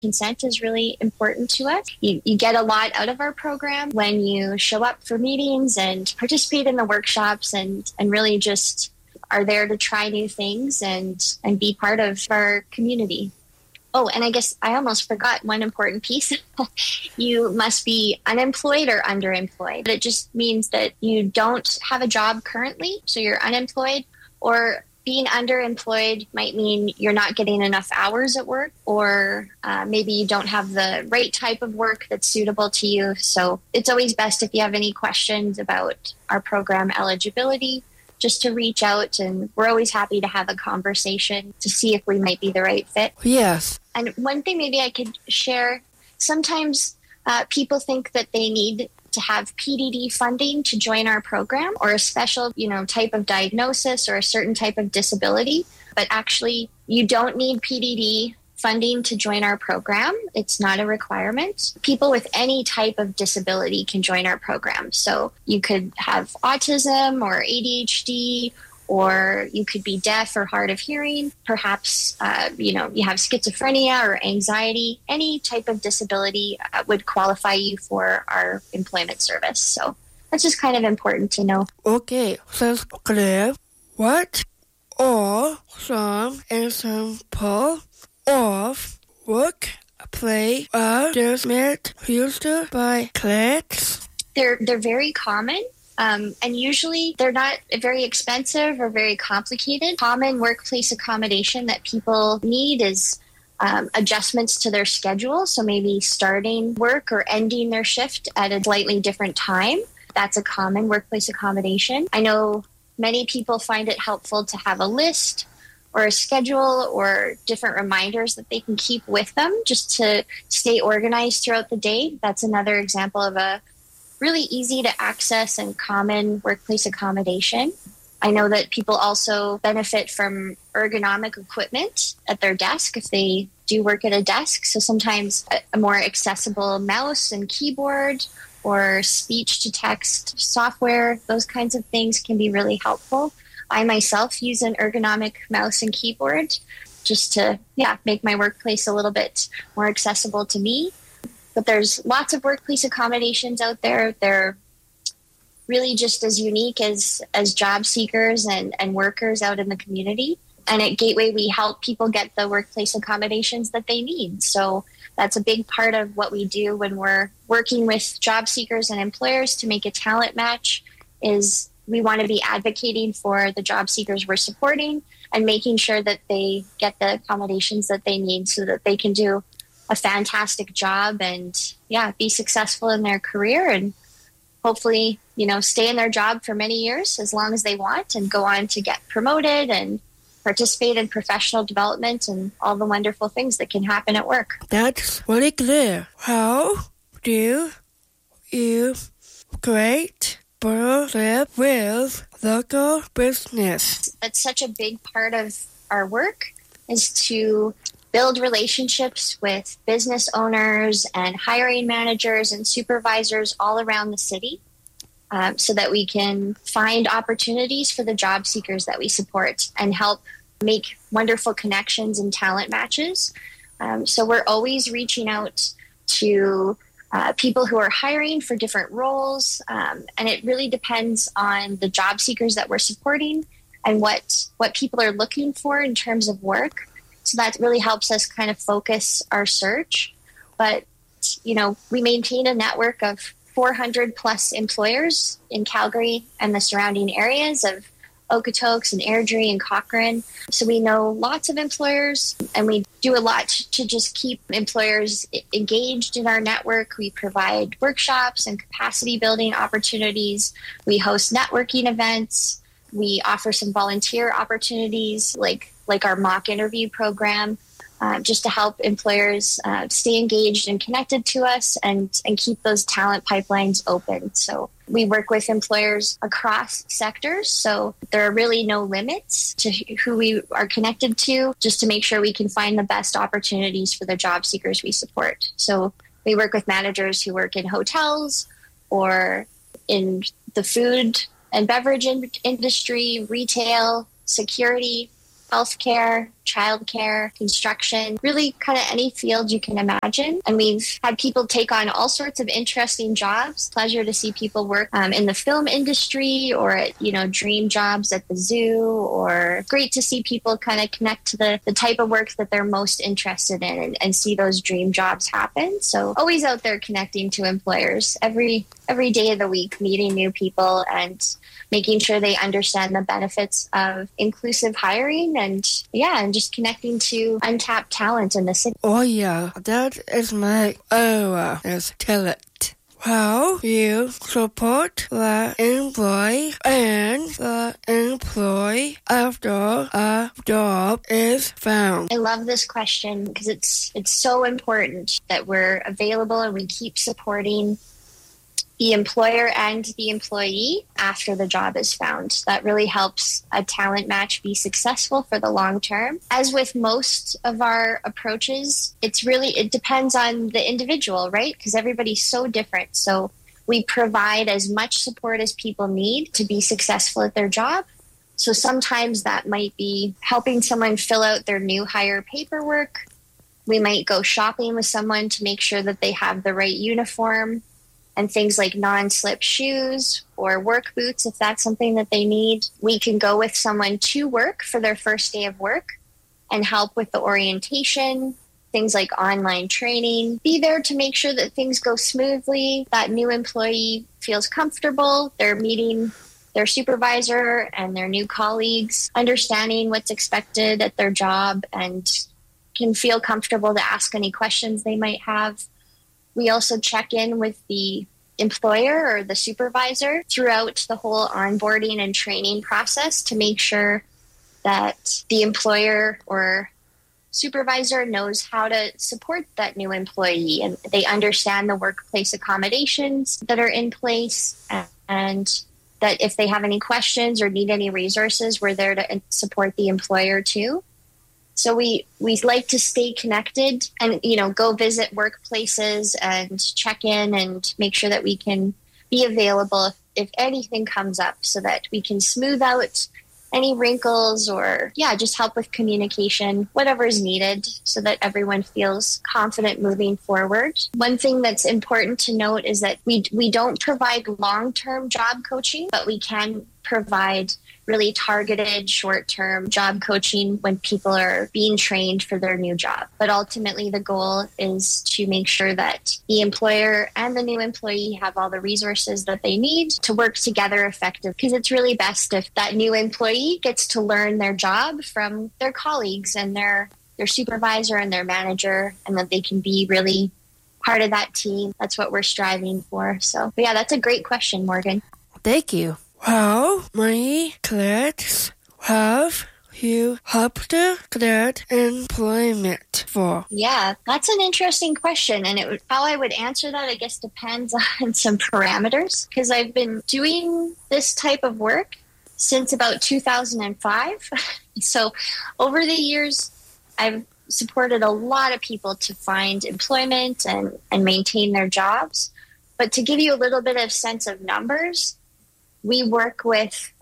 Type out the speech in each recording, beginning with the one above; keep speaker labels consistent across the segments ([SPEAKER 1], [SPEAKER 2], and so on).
[SPEAKER 1] consent is really important to us. You get a lot out of our program when you show up for meetings and participate in the workshops and really just are there to try new things and be part of our community. Oh, and I guess I almost forgot one important piece. You must be unemployed or underemployed. It just means that you don't have a job currently, so you're unemployed, or being underemployed might mean you're not getting enough hours at work, or maybe you don't have the right type of work that's suitable to you. So it's always best if you have any questions about our program eligibility, just to reach out, and we're always happy to have a conversation to see if we might be the right fit.
[SPEAKER 2] Yes.
[SPEAKER 1] And one thing maybe I could share, sometimes people think that they need to have PDD funding to join our program, or a special, type of diagnosis or a certain type of disability. But actually, you don't need PDD funding to join our program. It's not a requirement. People with any type of disability can join our program. So you could have autism or ADHD, or you could be deaf or hard of hearing. Perhaps, you have schizophrenia or anxiety. Any type of disability would qualify you for our employment service. So that's just kind of important to know.
[SPEAKER 2] Okay, sounds clear. What are some examples of workplace adjustment used by clients?
[SPEAKER 1] They're very common. And usually they're not very expensive or very complicated. Common workplace accommodation that people need is adjustments to their schedule. So maybe starting work or ending their shift at a slightly different time. That's a common workplace accommodation. I know many people find it helpful to have a list or a schedule or different reminders that they can keep with them just to stay organized throughout the day. That's another example of a really easy to access and common workplace accommodation. I know that people also benefit from ergonomic equipment at their desk if they do work at a desk. So sometimes a more accessible mouse and keyboard or speech-to-text software, those kinds of things can be really helpful. I myself use an ergonomic mouse and keyboard just to make my workplace a little bit more accessible to me. But there's lots of workplace accommodations out there. They're really just as unique as job seekers and workers out in the community. And at Gateway, we help people get the workplace accommodations that they need. So that's a big part of what we do when we're working with job seekers and employers to make a talent match is we want to be advocating for the job seekers we're supporting and making sure that they get the accommodations that they need so that they can do a fantastic job and be successful in their career and hopefully, stay in their job for many years as long as they want and go on to get promoted and participate in professional development and all the wonderful things that can happen at work.
[SPEAKER 2] That's really clear. How do you create partnership with local business?
[SPEAKER 1] That's such a big part of our work is to build relationships with business owners and hiring managers and supervisors all around the city so that we can find opportunities for the job seekers that we support and help make wonderful connections and talent matches. So we're always reaching out to people who are hiring for different roles. And it really depends on the job seekers that we're supporting and what people are looking for in terms of work. So that really helps us kind of focus our search. But, we maintain a network of 400 plus employers in Calgary and the surrounding areas of Okotoks and Airdrie and Cochrane. So we know lots of employers and we do a lot to just keep employers engaged in our network. We provide workshops and capacity building opportunities. We host networking events. We offer some volunteer opportunities like our mock interview program, just to help employers stay engaged and connected to us and keep those talent pipelines open. So we work with employers across sectors. So there are really no limits to who we are connected to, just to make sure we can find the best opportunities for the job seekers we support. So we work with managers who work in hotels or in the food and beverage industry, retail, security, healthcare, childcare, construction, really kind of any field you can imagine. And we've had people take on all sorts of interesting jobs. Pleasure to see people work in the film industry or at, dream jobs at the zoo, or great to see people kind of connect to the type of work that they're most interested in and see those dream jobs happen. So always out there connecting to employers every day of the week, meeting new people and making sure they understand the benefits of inclusive hiring and just connecting to untapped talent in the city.
[SPEAKER 2] Oh yeah, that is my is talent. How you support the employee and the employee after a job is found?
[SPEAKER 1] I love this question because it's so important that we're available and we keep supporting the employer and the employee after the job is found. That really helps a talent match be successful for the long term. As with most of our approaches, it depends on the individual, right? Because everybody's so different. So we provide as much support as people need to be successful at their job. So sometimes that might be helping someone fill out their new hire paperwork. We might go shopping with someone to make sure that they have the right uniform and things like non-slip shoes or work boots, if that's something that they need. We can go with someone to work for their first day of work and help with the orientation, things like online training. Be there to make sure that things go smoothly, that new employee feels comfortable, they're meeting their supervisor and their new colleagues, understanding what's expected at their job and can feel comfortable to ask any questions they might have. We also check in with the employer or the supervisor throughout the whole onboarding and training process to make sure that the employer or supervisor knows how to support that new employee and they understand the workplace accommodations that are in place, and that if they have any questions or need any resources, we're there to support the employer too. So we like to stay connected and, go visit workplaces and check in and make sure that we can be available if anything comes up so that we can smooth out any wrinkles or, just help with communication, whatever is needed so that everyone feels confident moving forward. One thing that's important to note is that we don't provide long-term job coaching, but we can provide really targeted short-term job coaching when people are being trained for their new job. But ultimately, the goal is to make sure that the employer and the new employee have all the resources that they need to work together effectively. Because it's really best if that new employee gets to learn their job from their colleagues and their supervisor and their manager, and that they can be really part of that team. That's what we're striving for. So, but that's a great question, Morgan.
[SPEAKER 2] Thank you. How many clients have you helped get employment for?
[SPEAKER 1] Yeah, that's an interesting question. And how I would answer that, I guess, depends on some parameters. Because I've been doing this type of work since about 2005. So over the years, I've supported a lot of people to find employment and maintain their jobs. But to give you a little bit of sense of numbers, we work with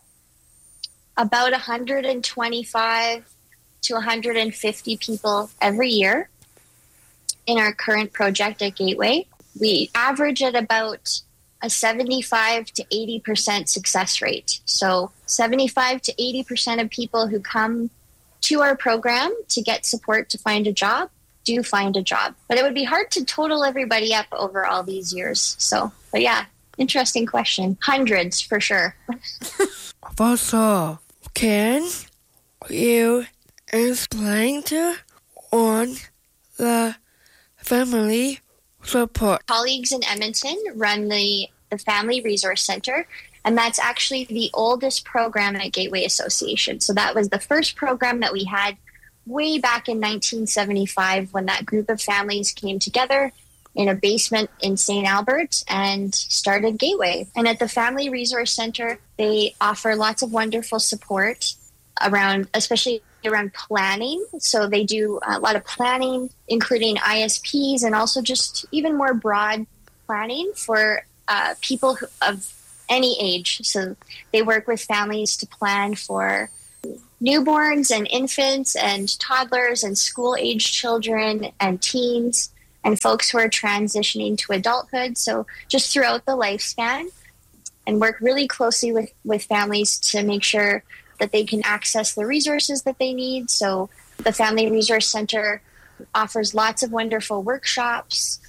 [SPEAKER 1] about 125 to 150 people every year in our current project at Gateway. We average at about a 75 to 80% success rate. So 75 to 80% of people who come to our program to get support to find a job do find a job. But it would be hard to total everybody up over all these years. So, but interesting question. Hundreds for sure.
[SPEAKER 2] Also, can you explain on the family support?
[SPEAKER 1] Colleagues in Edmonton run the Family Resource Center, and that's actually the oldest program at Gateway Association. So that was the first program that we had way back in 1975 when that group of families came together in a basement in St. Albert and started Gateway. And at the Family Resource Center, they offer lots of wonderful support especially around planning. So they do a lot of planning, including ISPs and also just even more broad planning for people of any age. So they work with families to plan for newborns and infants and toddlers and school-age children and teens and folks who are transitioning to adulthood. So just throughout the lifespan, and work really closely with families to make sure that they can access the resources that they need. So the Family Resource Center offers lots of wonderful workshops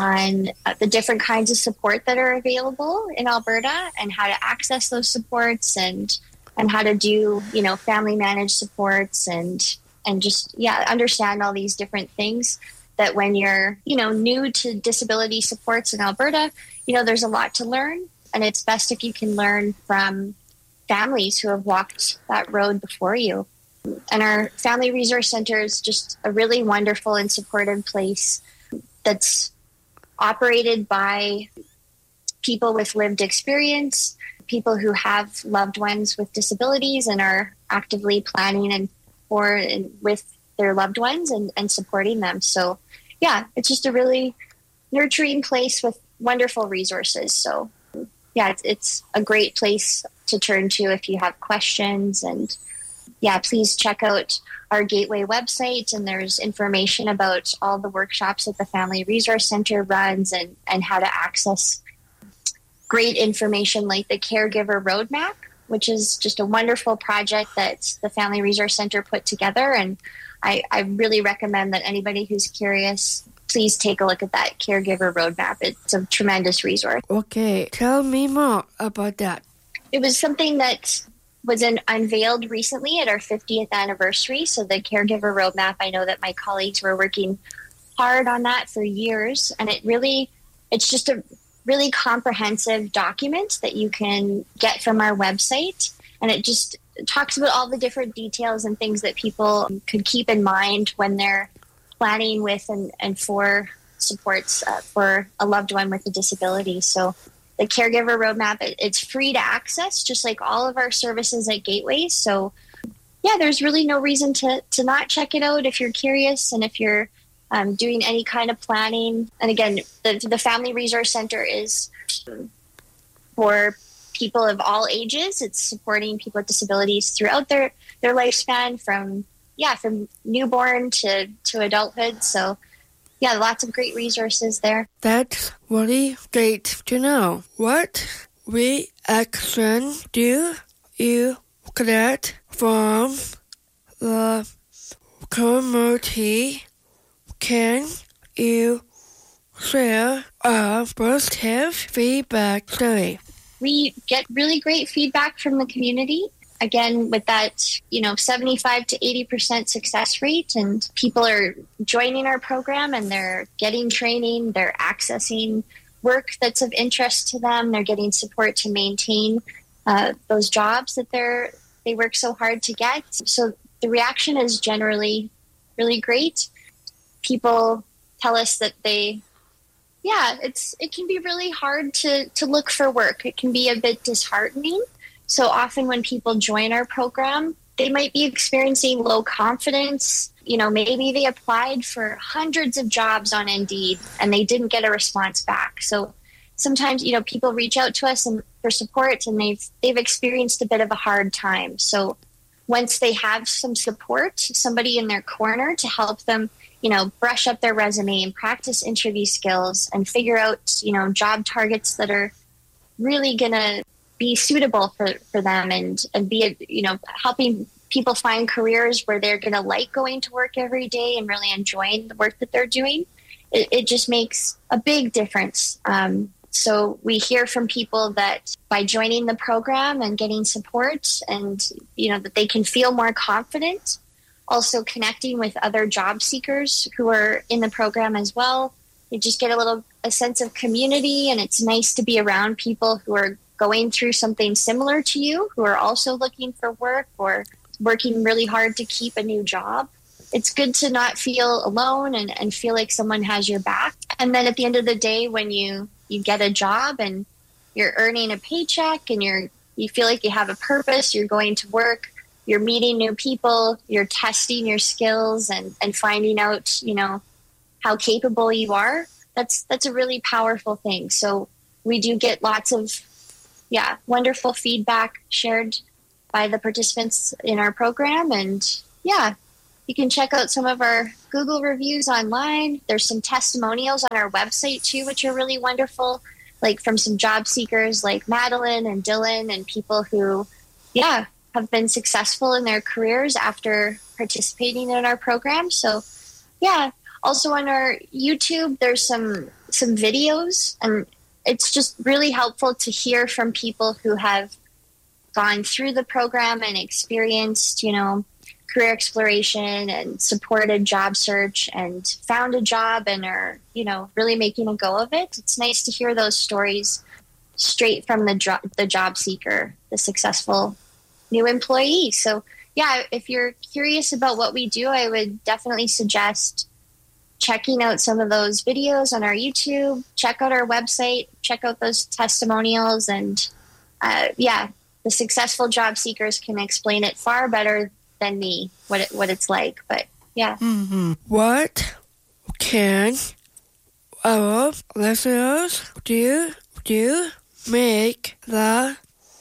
[SPEAKER 1] on the different kinds of support that are available in Alberta and how to access those supports and how to do, family managed supports and just, understand all these different things that when you're, new to disability supports in Alberta, there's a lot to learn, and it's best if you can learn from families who have walked that road before you. And our Family Resource Center is just a really wonderful and supportive place that's operated by people with lived experience, people who have loved ones with disabilities and are actively planning with their loved ones and supporting them. So, it's just a really nurturing place with wonderful resources. So, it's a great place to turn to if you have questions. And, please check out our Gateway website, and there's information about all the workshops that the Family Resource Center runs and how to access great information like the Caregiver Roadmap, which is just a wonderful project that the Family Resource Center put together. And I really recommend that anybody who's curious, please take a look at that Caregiver Roadmap. It's a tremendous resource.
[SPEAKER 2] Okay, tell me more about that.
[SPEAKER 1] It was something that was unveiled recently at our 50th anniversary. So the Caregiver Roadmap, I know that my colleagues were working hard on that for years. And it's just a really comprehensive document that you can get from our website. And it just talks about all the different details and things that people could keep in mind when they're planning with and for supports for a loved one with a disability. So the Caregiver Roadmap, it's free to access, just like all of our services at Gateway. So there's really no reason to not check it out if you're curious and if you're doing any kind of planning. And again, the Family Resource Center is for people of all ages. It's supporting people with disabilities throughout their lifespan from newborn to adulthood. So lots of great resources there.
[SPEAKER 2] That's really great to know. What reaction do you get from the community? Can you share a positive feedback story?
[SPEAKER 1] We get really great feedback from the community. Again, with that, 75 to 80% success rate, and people are joining our program and they're getting training, they're accessing work that's of interest to them, they're getting support to maintain those jobs that they work so hard to get. So the reaction is generally really great. People tell us that it can be really hard to look for work. It can be a bit disheartening. So often when people join our program, they might be experiencing low confidence. Maybe they applied for hundreds of jobs on Indeed and they didn't get a response back. So sometimes, people reach out to us for support and they've experienced a bit of a hard time. So once they have some support, somebody in their corner to help them, brush up their resume and practice interview skills and figure out, job targets that are really going to be suitable for them and be, helping people find careers where they're going to like going to work every day and really enjoying the work that they're doing. It just makes a big difference. So we hear from people that by joining the program and getting support and, that they can feel more confident, also connecting with other job seekers who are in the program as well. You just get a sense of community, and it's nice to be around people who are going through something similar to you, who are also looking for work or working really hard to keep a new job. It's good to not feel alone and feel like someone has your back. And then at the end of the day, when you get a job and you're earning a paycheck and you feel like you have a purpose, you're going to work, you're meeting new people, you're testing your skills and finding out, how capable you are. That's a really powerful thing. So we do get lots of, wonderful feedback shared by the participants in our program. And yeah, you can check out some of our Google reviews online. There's some testimonials on our website too, which are really wonderful, like from some job seekers like Madeline and Dylan and people who, yeah, have been successful in their careers after participating in our program. So yeah, also on our YouTube, there's some videos, and it's just really helpful to hear from people who have gone through the program and experienced, career exploration and supported job search and found a job and are, really making a go of it. It's nice to hear those stories straight from the job seeker, the successful new employee. So yeah, if you're curious about what we do, I would definitely suggest checking out some of those videos on our YouTube, check out our website, check out those testimonials, and the successful job seekers can explain it far better than me, what it's like. But yeah.
[SPEAKER 2] Mm-hmm. What can our listeners do to make the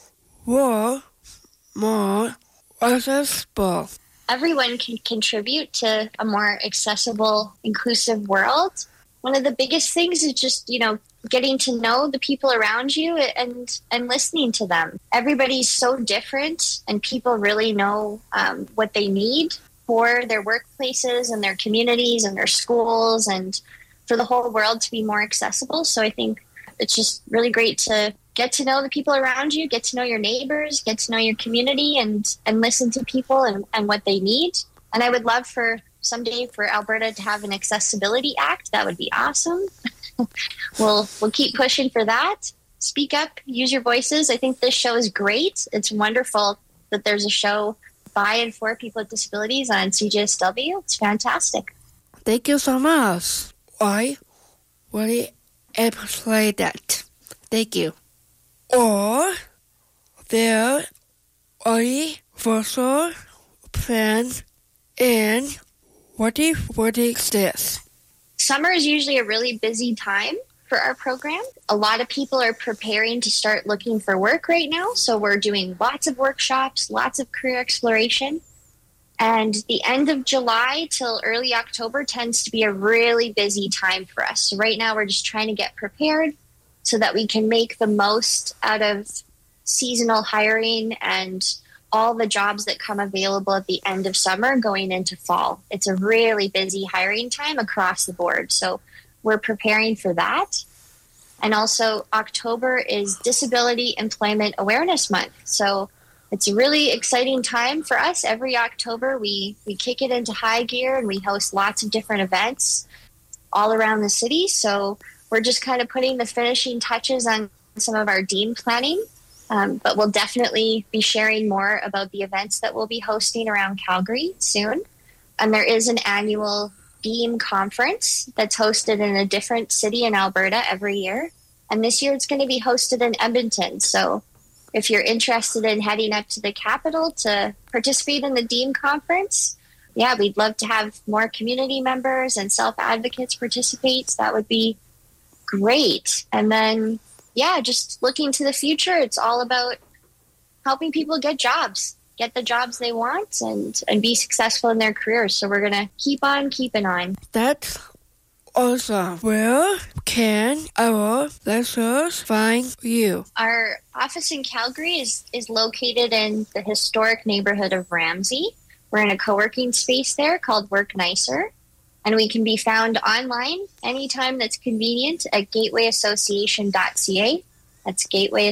[SPEAKER 2] world more accessible?
[SPEAKER 1] Everyone can contribute to a more accessible, inclusive world. One of the biggest things is just, getting to know the people around you and listening to them. Everybody's so different, and people really know what they need for their workplaces and their communities and their schools, and for the whole world to be more accessible. So I think it's just really great to get to know the people around you, get to know your neighbors, get to know your community, and listen to people and what they need. And I would love for someday for Alberta to have an Accessibility Act. That would be awesome. We'll keep pushing for that. Speak up, use your voices. I think this show is great. It's wonderful that there's a show by and for people with disabilities on CJSW. It's fantastic.
[SPEAKER 2] Thank you so much. I really appreciate that. Thank you. Or there are also plans in what is this?
[SPEAKER 1] Summer is usually a really busy time for our program. A lot of people are preparing to start looking for work right now. So we're doing lots of workshops, lots of career exploration. And the end of July till early October tends to be a really busy time for us. So right now we're just trying to get prepared so that we can make the most out of seasonal hiring and all the jobs that come available at the end of summer going into fall. It's a really busy hiring time across the board. So we're preparing for that. And also October is Disability Employment Awareness Month. So it's a really exciting time for us. Every October we kick it into high gear and we host lots of different events all around the city. So we're just kind of putting the finishing touches on some of our DEAM planning. But we'll definitely be sharing more about the events that we'll be hosting around Calgary soon. And there is an annual DEAM conference that's hosted in a different city in Alberta every year. And this year it's going to be hosted in Edmonton. So if you're interested in heading up to the capital to participate in the DEAM conference, yeah, we'd love to have more community members and self-advocates participate. So that would be great. And then yeah, just looking to the future, it's all about helping people get jobs, get the jobs they want, and be successful in their careers. So we're going to keep on keeping on.
[SPEAKER 2] That's awesome. Where can our listeners find you?
[SPEAKER 1] Our office in Calgary is located in the historic neighborhood of Ramsey. We're in a co-working space there called Work Nicer. And we can be found online anytime that's convenient at gatewayassociation.ca. That's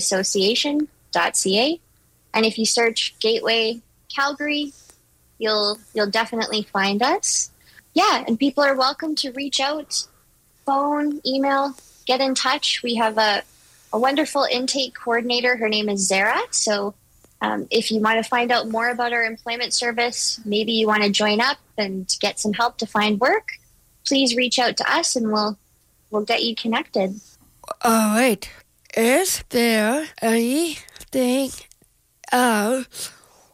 [SPEAKER 1] gatewayassociation.ca. And if you search Gateway Calgary, you'll definitely find us. Yeah, and people are welcome to reach out, phone, email, get in touch. We have a wonderful intake coordinator. Her name is Zara. So if you want to find out more about our employment service, maybe you want to join up and get some help to find work, please reach out to us and we'll get you connected.
[SPEAKER 2] All right. Is there anything else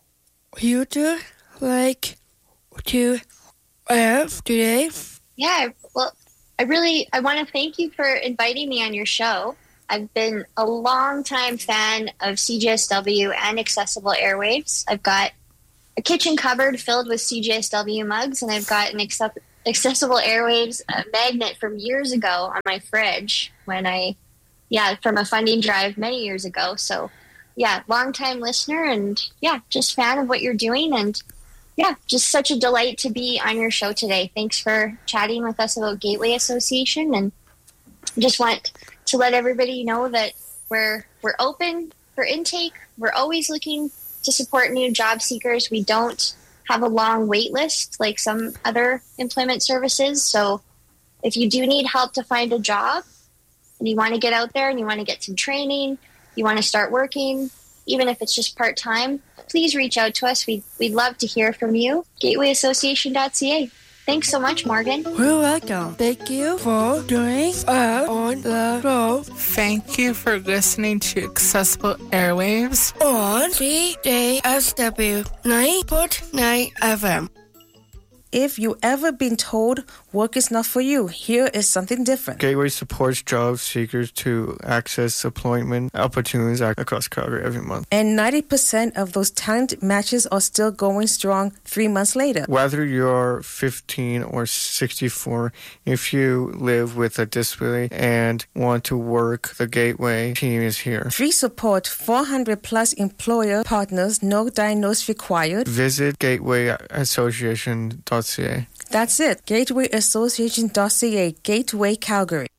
[SPEAKER 2] you'd like to add today?
[SPEAKER 1] Yeah, well, I want to thank you for inviting me on your show. I've been a long-time fan of CJSW and Accessible Airwaves. I've got a kitchen cupboard filled with CJSW mugs, and I've got an Accessible Airwaves magnet from years ago on my fridge from a funding drive many years ago. So, long-time listener and, just fan of what you're doing. And, just such a delight to be on your show today. Thanks for chatting with us about Gateway Association. And just want to let everybody know that we're open for intake. We're always looking to support new job seekers. We don't have a long wait list like some other employment services. So if you do need help to find a job and you want to get out there and you want to get some training, you want to start working, even if it's just part-time, please reach out to us. We'd love to hear from you. GatewayAssociation.ca. Thanks so much, Morgan.
[SPEAKER 2] You're welcome. Thank you for joining us on the show.
[SPEAKER 3] Thank you for listening to Accessible Airwaves
[SPEAKER 2] on CJSW 9.9 FM.
[SPEAKER 4] If you ever been told work is not for you, here is something different.
[SPEAKER 5] Gateway supports job seekers to access employment opportunities across Calgary every month.
[SPEAKER 4] And 90% of those talent matches are still going strong 3 months later.
[SPEAKER 5] Whether you're 15 or 64, if you live with a disability and want to work, the Gateway team is here.
[SPEAKER 4] Free support, 400 plus employer partners, no diagnosis required.
[SPEAKER 5] Visit gatewayassociation.ca.
[SPEAKER 4] That's it. GatewayAssociation.ca, Gateway Calgary.